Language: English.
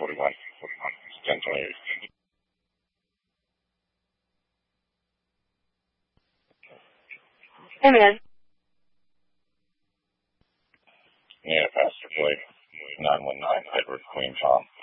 41, 1028. Hey, man. Yeah, Pastor Blake, 919, Edward Queen Tom.